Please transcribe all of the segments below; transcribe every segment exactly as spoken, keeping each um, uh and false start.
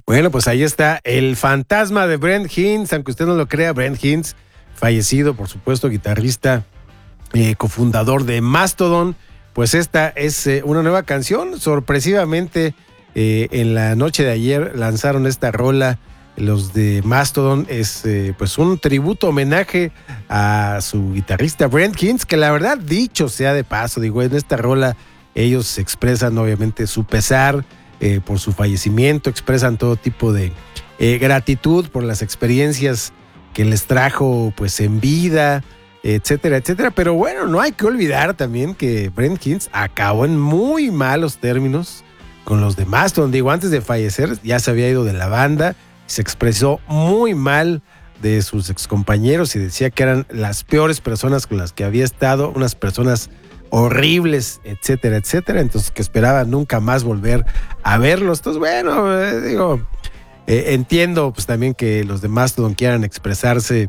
Bueno, pues ahí está el fantasma de Brent Hinds, aunque usted no lo crea, Brent Hinds, fallecido, por supuesto, guitarrista, eh, cofundador de Mastodon. Pues esta es eh, una nueva canción. Sorpresivamente, eh, en la noche de ayer lanzaron esta rola. Los de Mastodon es eh, pues un tributo, homenaje a su guitarrista Brent Hinds, que la verdad, dicho sea de paso, digo, en esta rola ellos expresan obviamente su pesar eh, por su fallecimiento, expresan todo tipo de eh, gratitud por las experiencias que les trajo pues en vida, etcétera, etcétera. Pero bueno, no hay que olvidar también que Brent Hinds acabó en muy malos términos con los de Mastodon. Digo, antes de fallecer ya se había ido de la banda, se expresó muy mal de sus excompañeros y decía que eran las peores personas con las que había estado, unas personas horribles, etcétera, etcétera. Entonces que esperaba nunca más volver a verlos. Entonces, bueno, eh, digo, eh, entiendo pues también que los de Mastodon quieran expresarse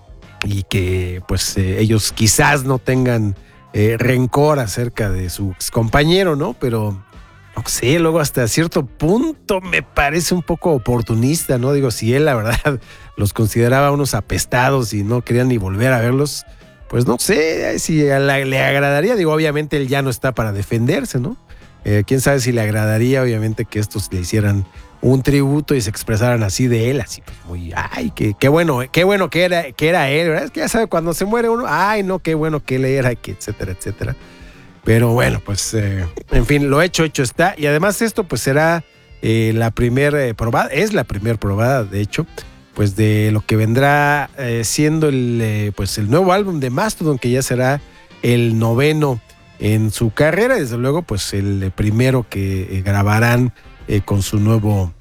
y que pues eh, ellos quizás no tengan eh, rencor acerca de su excompañero, ¿no? Pero no sé, luego hasta cierto punto me parece un poco oportunista, ¿no? Digo, si él la verdad los consideraba unos apestados y no querían ni volver a verlos, pues no sé si le agradaría. Digo, obviamente él ya no está para defenderse, ¿no? Eh, quién sabe si le agradaría, obviamente, que estos le hicieran un tributo y se expresaran así de él, así pues muy, ay, qué, qué bueno, qué bueno que era, que era él, ¿verdad? Es que ya sabe, cuando se muere uno, ay, no, qué bueno que él era, que etcétera, etcétera. Pero bueno, pues, eh, en fin, lo hecho, hecho está. Y además esto, pues, será eh, la primera eh, probada, es la primera probada, de hecho, pues, de lo que vendrá eh, siendo el, eh, pues, el nuevo álbum de Mastodon, que ya será el noveno en su carrera. Desde luego, pues, el primero que eh, grabarán eh, con su nuevo,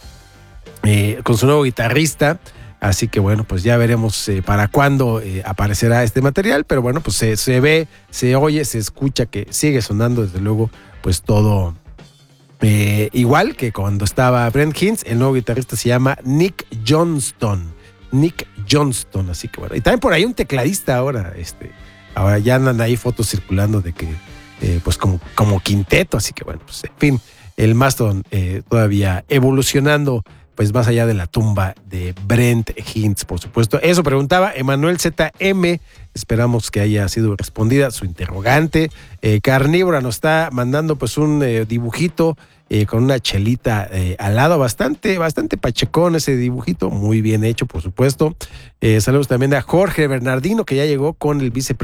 eh, con su nuevo guitarrista. Así que bueno, pues ya veremos eh, para cuándo eh, aparecerá este material, pero bueno, pues se, se ve, se oye, se escucha que sigue sonando, desde luego, pues todo eh, igual que cuando estaba Brent Hinds. El nuevo guitarrista se llama Nick Johnston, Nick Johnston, así que bueno, y también por ahí un tecladista ahora, este, ahora ya andan ahí fotos circulando de que, eh, pues como, como quinteto, así que bueno, pues en fin, el Mastodon eh, todavía evolucionando, pues más allá de la tumba de Brent Hinds, por supuesto. Eso preguntaba Emanuel Z M, esperamos que haya sido respondida su interrogante. Eh, Carnívora nos está mandando pues un eh, dibujito eh, con una chelita eh, al lado, bastante, bastante pachecón ese dibujito, muy bien hecho, por supuesto. Eh, saludos también a Jorge Bernardino, que ya llegó con el vicepresidente